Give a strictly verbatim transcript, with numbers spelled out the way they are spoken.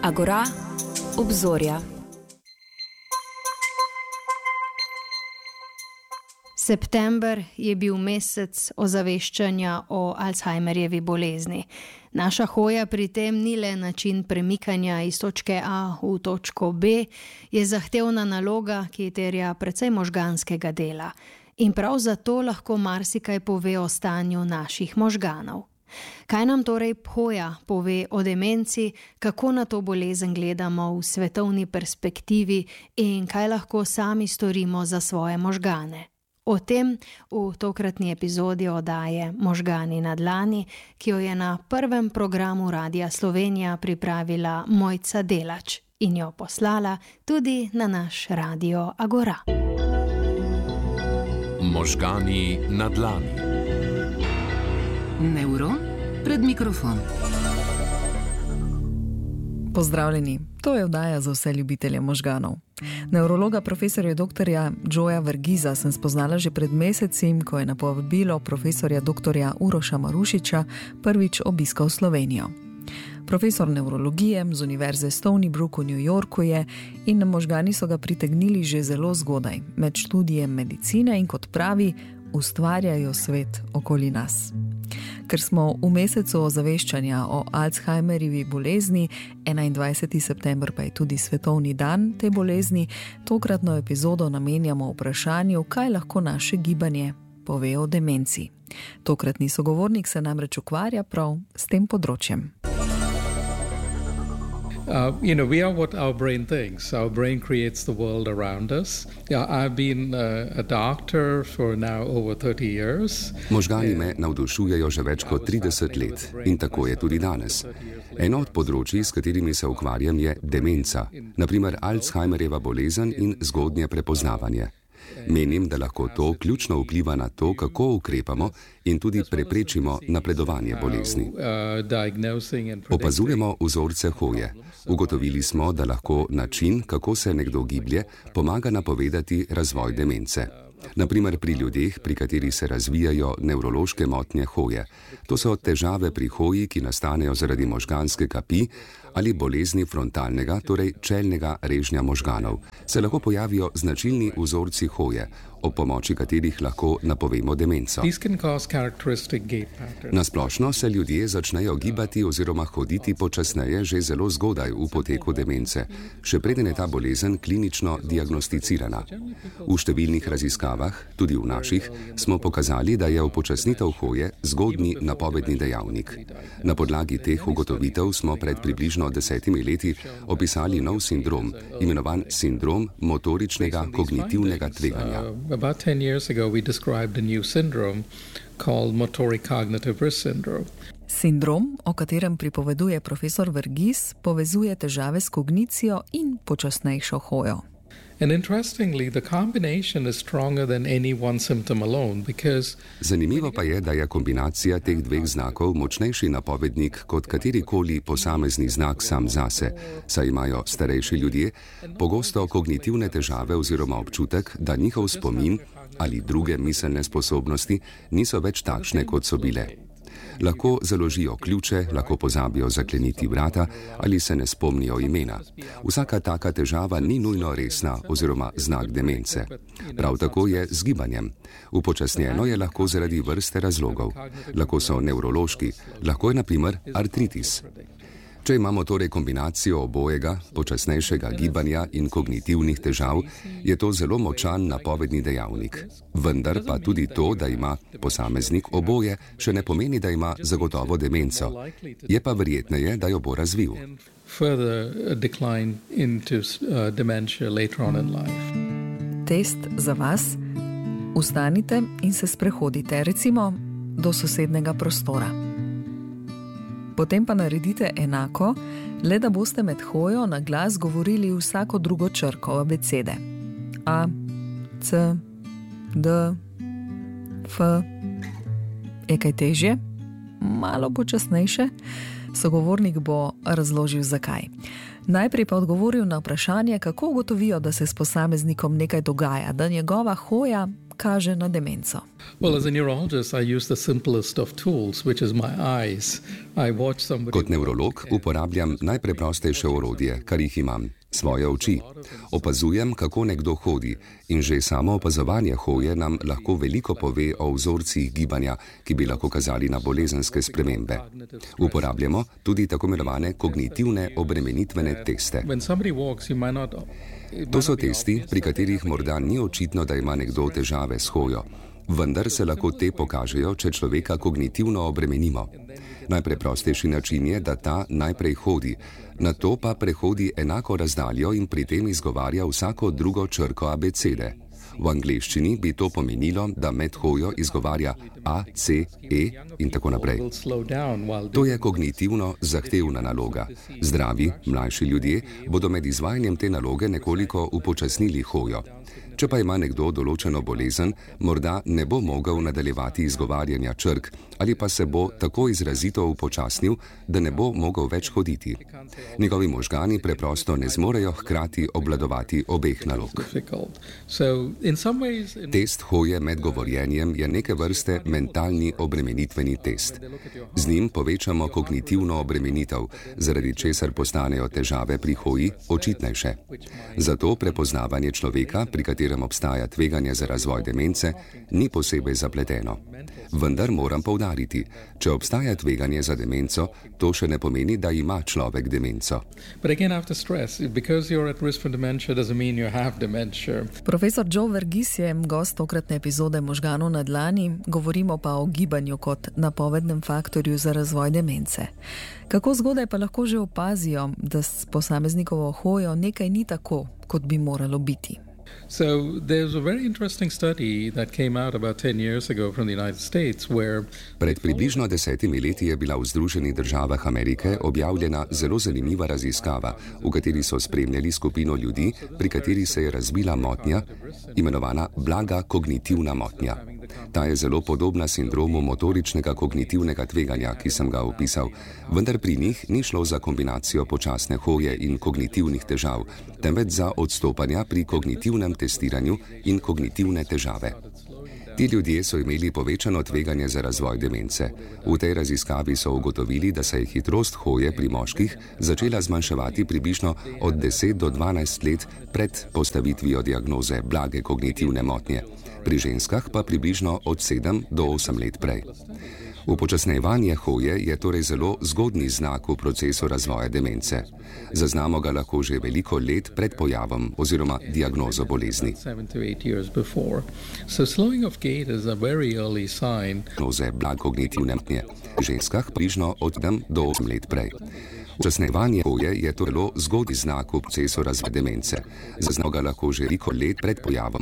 Agora, obzorja. September je bil mesec ozaveščanja o Alzheimerjevi bolezni. Naša hoja pri tem ni le način premikanja iz točke A v točko B, je zahtevna naloga, ki terja precej možganskega dela. In prav zato lahko marsikaj pove o stanju naših možganov. Kaj nam torej hoja pove o demenci, kako na to bolezen gledamo v svetovni perspektivi in kaj lahko sami storimo za svoje možgane? O tem v tokratni epizodi oddaje Možgani na dlani, ki jo je na prvem programu Radia Slovenija pripravila Mojca Delač in jo poslala tudi na naš radio Agora. Možgani na dlani. Nevron pred mikrofon. Pozdravljeni, to je oddaja za vse ljubitelje možganov. Nevrologa profesorja doktorja Joeja Vergiza sem spoznala že pred mesecem, ko je na povabilo profesorja doktorja Uroša Marušiča prvič obiskal Slovenijo. Profesor nevrologije z Univerze Stony Brook v New Yorku je in možgani so ga pritegnili že zelo zgodaj, med študijem medicine in kot pravi, ustvarjajo svet okoli nas. Ker smo v mesecu ozaveščanja o Alzheimerjevi bolezni, enaindvajseti september pa je tudi svetovni dan te bolezni, tokratno epizodo namenjamo vprašanju, kaj lahko naše gibanje pove o demenci. Tokratni sogovornik se namreč ukvarja prav s tem področjem. Uh, you know, we are what our brain thinks. Our brain creates the world around us. Yeah, I've been uh, a doctor for now over thirty years. Možgani me navdušujejo že več kot trideset let in tako je tudi danes. Eno od področji, s katerimi se ukvarjam, je demenca, naprimer Alzheimerjeva bolezen in zgodnje prepoznavanje. Menim, da lahko to ključno vpliva na to, kako ukrepamo in tudi preprečimo napredovanje bolezni. Opazujemo vzorce hoje. Ugotovili smo, da lahko način, kako se nekdo giblje, pomaga napovedati razvoj demence. Naprimer pri ljudeh, pri katerih se razvijajo nevrološke motnje hoje. To so težave pri hoji, ki nastanejo zaradi možganske kapi ali bolezni frontalnega, torej čelnega režnja možganov. Se lahko pojavijo značilni vzorci hoje, o pomoči katerih lahko napovemo demenco. Na splošno se ljudje začnejo gibati oziroma hoditi počasneje že zelo zgodaj v poteku demence, še preden je ta bolezen klinično diagnosticirana. V številnih raziskavah, tudi v naših, smo pokazali, da je upočasnitev hoje zgodnji napovedni dejavnik. Na podlagi teh ugotovitev smo pred približno desetimi leti opisali nov sindrom, imenovan sindrom motoričnega kognitivnega tveganja. About ten years ago we described a new syndrome called motoric cognitive risk syndrome. Sindrom, o katerem pripoveduje profesor Vergiz, povezuje težave s kognicijo in počasnejšo hojo. And interestingly, the combination is stronger than any one symptom alone because Zanimivo pa je, da je kombinacija teh dveh znakov močnejši napovednik kot katerikoli posamezni znak sam zase, saj imajo starejši ljudje pogosto kognitivne težave oziroma občutek, da njihov spomin ali druge miselne sposobnosti niso več takšne, kot so bile. Lahko založijo ključe, lahko pozabijo zakleniti vrata ali se ne spomnijo imena. Vsaka taka težava ni nujno resna oziroma znak demence. Prav tako je z gibanjem. Upočasnjeno je lahko zaradi vrste razlogov. Lahko so nevrološki, lahko je na primer artritis. Če imamo torej kombinacijo obojega, počasnejšega gibanja in kognitivnih težav, je to zelo močan napovedni dejavnik. Vendar pa tudi to, da ima posameznik oboje, še ne pomeni, da ima zagotovo demenco. Je pa verjetneje, da jo bo razvil. Test za vas. Vstanite in se sprehodite, recimo do sosednjega prostora. Potem pa naredite enako, le da boste med hojo na glas govorili vsako drugo črko abecede. A, C, D, F. Je kaj težje? Malo počasnejše? Sogovornik bo razložil zakaj. Najprej pa odgovoril na vprašanje, kako ugotovijo, da se s posameznikom nekaj dogaja, da njegova hoja kaže na demenco. Well, as a neurologist, I use the simplest of tools, which is my eyes. I watch somebody. Kot nevrolog uporabljam najpreprostejše orodje, kar jih imam, svoje oči. Opazujem, kako nekdo hodi, in že samo opazovanje hoje nam lahko veliko pove o vzorcih gibanja, ki bi lahko kazali na bolezenske spremembe. Uporabljamo tudi tako imenovane kognitivne obremenitvene teste. To so testi, pri katerih morda ni očitno, da ima nekdo težave s hojo, vendar se lahko te pokažejo, če človeka kognitivno obremenimo. Najpreprostejši način je, da ta najprej hodi, nato pa prehodi enako razdaljo in pri tem izgovarja vsako drugo črko abecede. V angleščini bi to pomenilo, da med hojo izgovarja A, C, E in tako naprej. To je kognitivno zahtevna naloga. Zdravi, mlajši ljudje bodo med izvajanjem te naloge nekoliko upočasnili hojo. Če pa ima nekdo določeno bolezen, morda ne bo mogel nadaljevati izgovarjanja črk ali pa se bo tako izrazito upočasnil, da ne bo mogel več hoditi. Njegovi možgani preprosto ne zmorejo hkrati obvladovati obeh nalog. Test hoje med govorjenjem je neke vrste mentalni obremenitveni test. Z njim povečamo kognitivno obremenitev, zaradi česar postanejo težave pri hoji očitnejše. Zato prepoznavanje človeka, pri katerem obstaja tveganje za razvoj demence, ni posebej zapleteno. Vendar moram poudariti, če obstaja tveganje za demenco, to še ne pomeni, da ima človek demenco. Profesor Joe Verghese je gost tokratne epizode Možganov na dlani, govorimo pa o gibanju kot napovednem faktorju za razvoj demence. Kako zgodaj pa lahko že opazijo, da s posameznikovo hojo nekaj ni tako, kot bi moralo biti? So there's a very interesting study that came out about ten years ago from the United States where Pred približno desetimi leti je bila v Združenih državah Amerike objavljena zelo zanimiva raziskava, v kateri so spremljali skupino ljudi, pri kateri se je razvila motnja, imenovana blaga kognitivna motnja. Ta je zelo podobna sindromu motoričnega kognitivnega tveganja, ki sem ga opisal, vendar pri njih ni šlo za kombinacijo počasne hoje in kognitivnih težav, temveč za odstopanja pri kognitivnem testiranju in kognitivne težave. Ti ljudje so imeli povečano tveganje za razvoj demence. V tej raziskavi so ugotovili, da se je hitrost hoje pri moških začela zmanjševati približno od deset do dvanajst let pred postavitvijo diagnoze blage kognitivne motnje, pri ženskah pa približno od sedem do osem let prej. Upočasnjevanje hoje je torej zelo zgodnji znak v procesu razvoja demence. Zaznamo ga lahko že veliko let pred pojavom oziroma diagnozo bolezni. Diagnoze blage kognitivne motnje v ženskah približno od sedem do osem let prej. Upočasnjevanje hoje je torej zelo zgodnji znak v procesu razvoja demence. Zaznamo ga lahko že veliko let pred pojavom